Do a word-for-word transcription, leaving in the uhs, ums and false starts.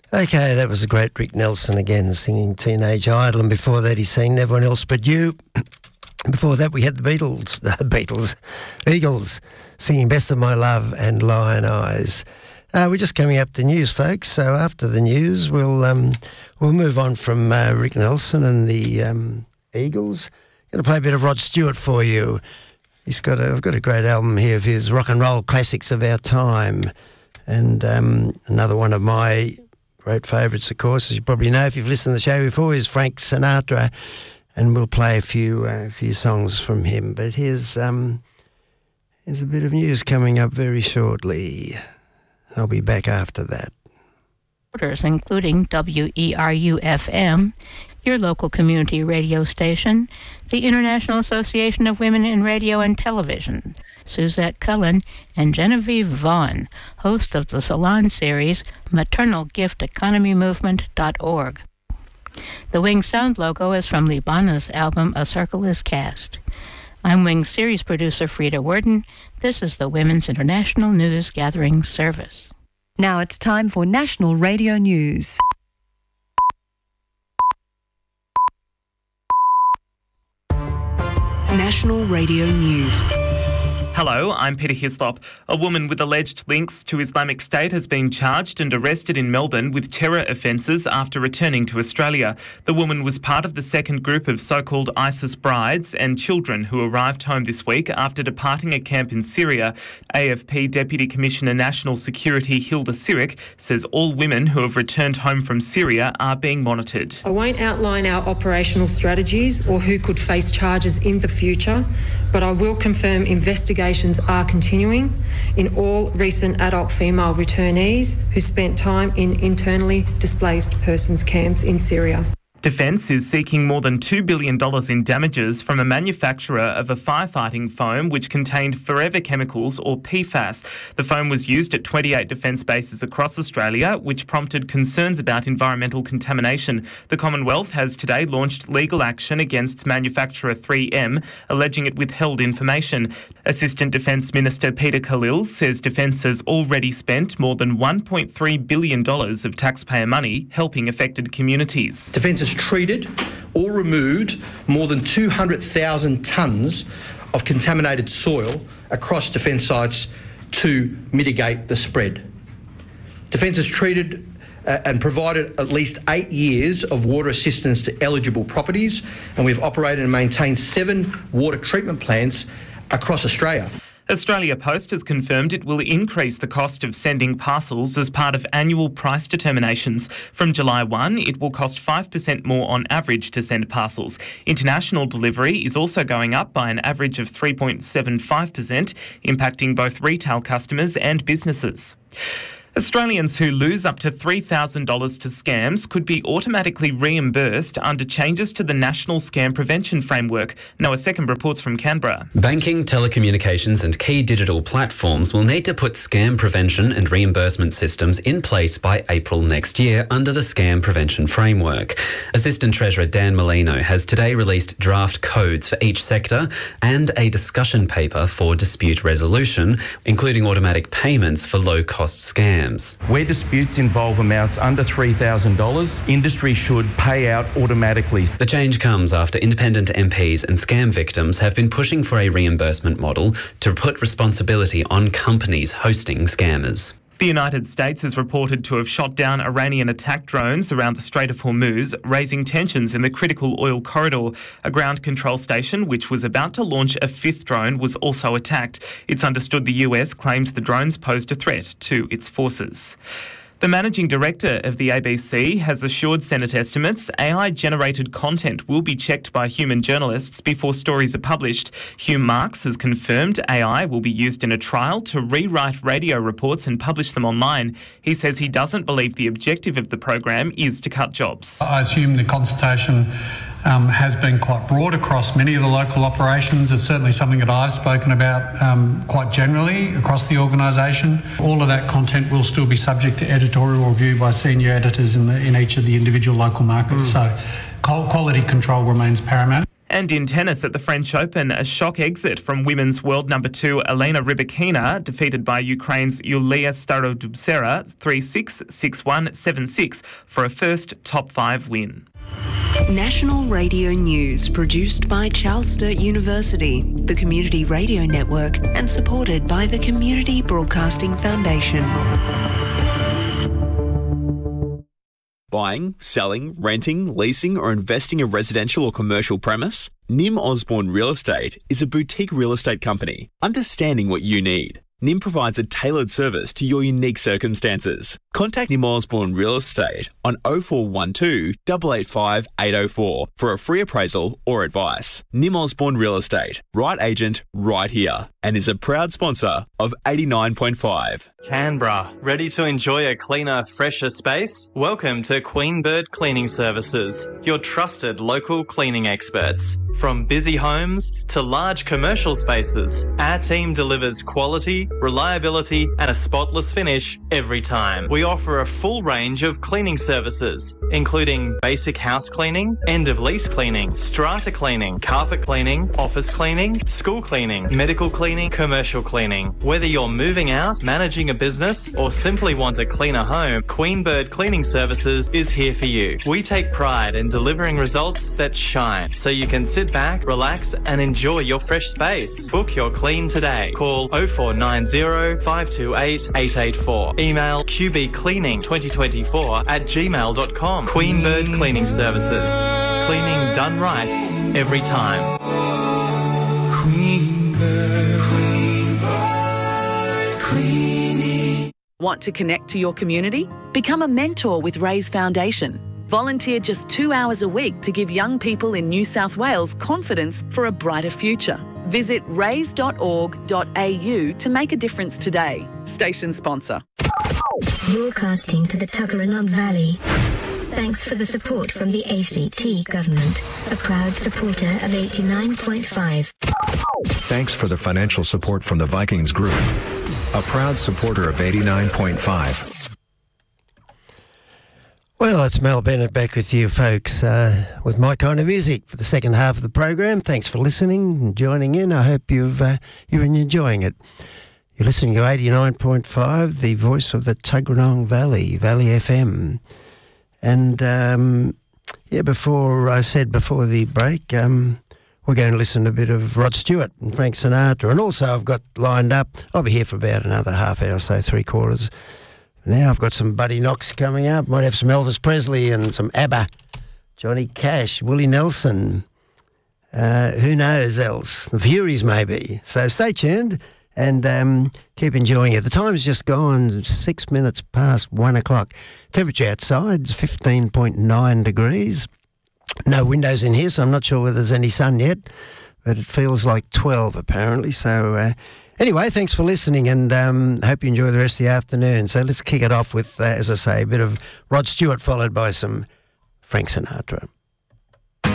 Okay, that was the great Rick Nelson again, singing Teenage Idol, and before that he sang Never One Else But You. Before that we had the Beatles, the Beatles, Eagles, singing Best of My Love and Lion Eyes. Uh, we're just coming up to news, folks, so after the news we'll um, we'll move on from uh, Rick Nelson and the um, Eagles. Going to play a bit of Rod Stewart for you. He's got a, I've got a great album here of his rock and roll classics of our time, and um, another one of my great favourites, of course, as you probably know if you've listened to the show before, is Frank Sinatra, and we'll play a few uh, a few songs from him. But here's um, here's a bit of news coming up very shortly. I'll be back after that. Including W E R U F M, your local community radio station, the International Association of Women in Radio and Television, Suzette Cullen, and Genevieve Vaughn, host of the Salon series maternal gift economy movement dot org. The Wings Sound logo is from Libana's album A Circle is Cast. I'm Wings series producer Frida Worden. This is the Women's International News Gathering Service. Now it's time for National Radio News. National Radio News. Hello, I'm Peter Hislop. A woman with alleged links to Islamic State has been charged and arrested in Melbourne with terror offences after returning to Australia. The woman was part of the second group of so-called ISIS brides and children who arrived home this week after departing a camp in Syria. A F P Deputy Commissioner National Security Hilda Sirik says all women who have returned home from Syria are being monitored. I won't outline our operational strategies or who could face charges in the future, but I will confirm investigations are continuing in all recent adult female returnees who spent time in internally displaced persons camps in Syria. Defence is seeking more than two billion dollars in damages from a manufacturer of a firefighting foam which contained forever chemicals, or P FAS. The foam was used at twenty-eight defence bases across Australia, which prompted concerns about environmental contamination. The Commonwealth has today launched legal action against manufacturer three M, alleging it withheld information. Assistant Defence Minister Peter Khalil says Defence has already spent more than one point three billion dollars of taxpayer money helping affected communities. Defence has treated or removed more than two hundred thousand tonnes of contaminated soil across defence sites to mitigate the spread. Defence has treated uh, and provided at least eight years of water assistance to eligible properties, and we've operated and maintained seven water treatment plants across Australia. Australia Post has confirmed it will increase the cost of sending parcels as part of annual price determinations. From July first, it will cost five percent more on average to send parcels. International delivery is also going up by an average of three point seven five percent, impacting both retail customers and businesses. Australians who lose up to three thousand dollars to scams could be automatically reimbursed under changes to the National Scam Prevention Framework. Noah Second reports from Canberra. Banking, telecommunications and key digital platforms will need to put scam prevention and reimbursement systems in place by April next year under the Scam Prevention Framework. Assistant Treasurer Dan Molino has today released draft codes for each sector and a discussion paper for dispute resolution, including automatic payments for low-cost scams. Where disputes involve amounts under three thousand dollars, industry should pay out automatically. The change comes after independent M Ps and scam victims have been pushing for a reimbursement model to put responsibility on companies hosting scammers. The United States is reported to have shot down Iranian attack drones around the Strait of Hormuz, raising tensions in the critical oil corridor. A ground control station, which was about to launch a fifth drone, was also attacked. It's understood the U S claims the drones posed a threat to its forces. The managing director of the A B C has assured Senate estimates A I-generated content will be checked by human journalists before stories are published. Hugh Marks has confirmed A I will be used in a trial to rewrite radio reports and publish them online. He says he doesn't believe the objective of the program is to cut jobs. I assume the consultation Um, has been quite broad across many of the local operations. It's certainly something that I've spoken about um, quite generally across the organisation. All of that content will still be subject to editorial review by senior editors in, the, in each of the individual local markets. Mm. So quality control remains paramount. And in tennis at the French Open, a shock exit from women's world number two Elena Rybakina, defeated by Ukraine's Yulia Starodubtseva three six, six one, seven six for a first top five win. National Radio News, produced by Charles Sturt University, the Community Radio Network, and supported by the Community Broadcasting Foundation. Buying, selling, renting, leasing or investing a residential or commercial premise? Nim Osborne Real Estate is a boutique real estate company, understanding what you need. Nim provides a tailored service to your unique circumstances. Contact Nim Osborne Real Estate on oh four one two, eight eight five, eight oh four for a free appraisal or advice. Nim Osborne Real Estate, right agent, right here, and is a proud sponsor of eighty-nine point five. Canberra, ready to enjoy a cleaner, fresher space? Welcome to Queen Bird Cleaning Services, your trusted local cleaning experts. From busy homes to large commercial spaces, our team delivers quality, reliability and a spotless finish every time. We offer a full range of cleaning services, including basic house cleaning, end-of-lease cleaning, strata cleaning, carpet cleaning, office cleaning, school cleaning, medical cleaning, commercial cleaning. Whether you're moving out, managing a business or simply want a cleaner home, Queen Bird Cleaning Services is here for you. We take pride in delivering results that shine, so you can sit back, relax and enjoy your fresh space. Book your clean today. Call oh four nine oh, five two eight, eight eight four. Email q b cleaning twenty twenty-four at gmail dot com. Queen Bird Cleaning Services. Cleaning done right every time. Queen Bird, Queen Bird Cleaning. Want to connect to your community? Become a mentor with Raise Foundation. Volunteer just two hours a week to give young people in New South Wales confidence for a brighter future. Visit raise dot org dot a u to make a difference today. Station sponsor. Broadcasting to the Tuggeranong Valley. Thanks for the support from the A C T government, a proud supporter of eighty-nine point five. Thanks for the financial support from the Vikings Group, a proud supporter of eighty-nine point five. Well, it's Mel Bennett back with you folks uh, with my kind of music for the second half of the program. Thanks for listening and joining in. I hope you've uh, you're enjoying it. You're listening to eighty-nine point five, the voice of the Tuggeranong Valley, Valley F M. And, um, yeah, before I said before the break, um, we're going to listen to a bit of Rod Stewart and Frank Sinatra. And also I've got lined up, I'll be here for about another half hour or so, three quarters. Now I've got some Buddy Knox coming up. Might have some Elvis Presley and some ABBA, Johnny Cash, Willie Nelson. Uh, who knows else? The Furies maybe. So stay tuned and um, keep enjoying it. The time's just gone six minutes past one o'clock. Temperature outside is fifteen point nine degrees. No windows in here, so I'm not sure whether there's any sun yet, but it feels like twelve apparently. So uh, anyway, thanks for listening and um, hope you enjoy the rest of the afternoon. So let's kick it off with, uh, as I say, a bit of Rod Stewart followed by some Frank Sinatra.